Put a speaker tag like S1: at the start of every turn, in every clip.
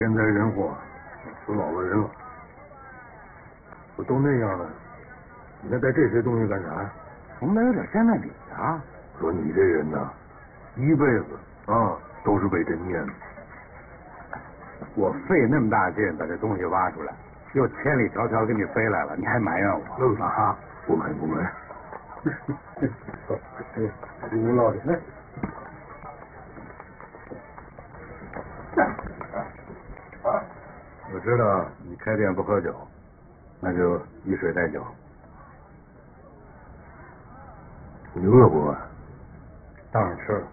S1: 天灾人祸，死老了人了，不都那样了？你还带这些东西干啥呀？
S2: 我们得有点见面礼啊！
S1: 说你这人呐，一辈子啊都是为这面子。
S2: 我费那么大劲把这东西挖出来，又千里迢迢给你飞来了，你还埋怨我？啊！
S1: 不埋不埋。你老来。我知道你开店不喝酒，那就以水代酒。你饿不饿？
S2: 当然吃了。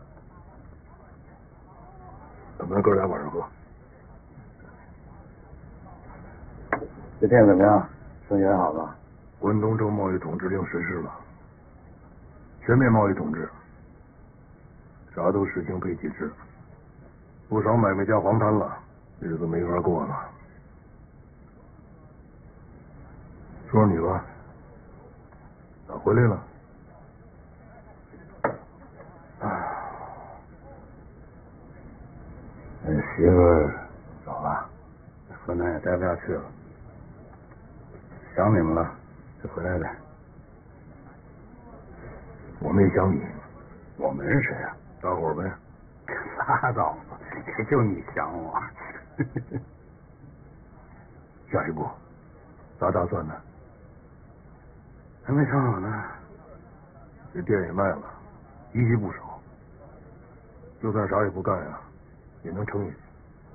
S1: 咱们哥俩晚上喝。
S2: 这店怎么样？生意还好吧？
S1: 关东州贸易统制令实施了，全面贸易统治，啥都实行配给制，不少买卖家黄摊了，日子没法过了。说说你吧，咋回来了？
S2: 媳妇儿走了，河南也待不下去了，想你们了，就回来呗。
S1: 我没想你，
S2: 我们是谁啊？
S1: 大伙儿呗。
S2: 拉倒吧，也就你想我。
S1: 下一步咋打算呢？
S2: 还没想好呢。
S1: 这店也卖了，积蓄不少，就算啥也不干呀，也能撑下去。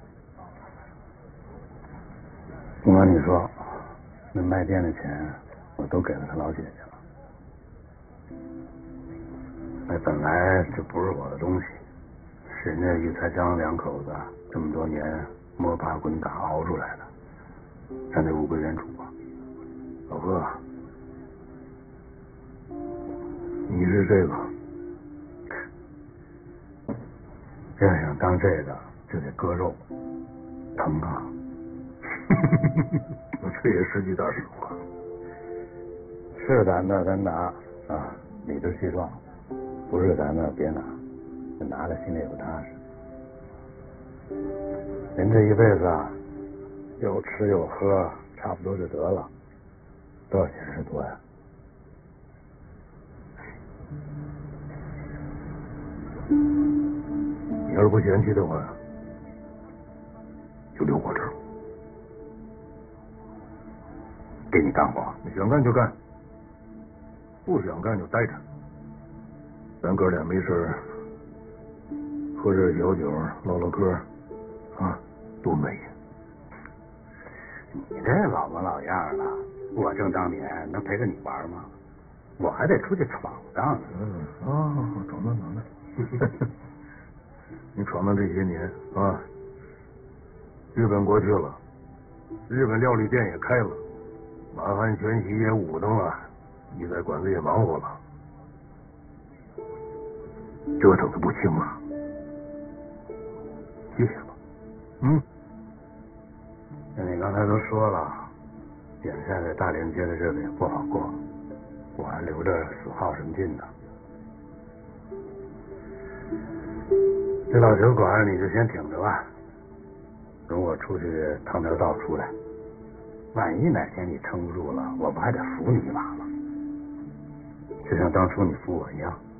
S2: 不瞒你说，那卖店的钱我都给了他老姐姐了。那本来就不是我的东西，是人家于才江两口子这么多年摸爬滚打熬出来的，咱得物归原主啊。
S1: 老哥，你是这个，
S2: 要想当这个就得割肉，疼啊！
S1: 这也是句大实话。
S2: 是咱的咱拿啊，理直气壮；不是咱的别拿，拿了心里也不踏实。人这一辈子啊，有吃有喝，差不多就得了，多少钱是多呀？
S1: 你要是不嫌弃的话，就留我这儿。
S2: 给你干活，
S1: 你想干就干，不想干就待着。咱哥俩没事喝点小酒，唠唠嗑，啊，多美呀！
S2: 你这老模老样的，我正当年能陪着你玩吗？我还得出去闯荡呢。
S1: 闯荡。你闯荡这些年啊，日本国去了，日本料理店也开了，满汉全席也舞腾了，你在馆子也忙活了，折腾的不轻啊，谢谢吧。
S2: 那你刚才都说了，眼下在大连街的日子也不好过，我还留着死耗什么劲呢？这老酒馆你就先挺着吧，容我出去趟条道出来。万一哪天你撑不住了，我不还得扶你一把吗？就像当初你扶我一样。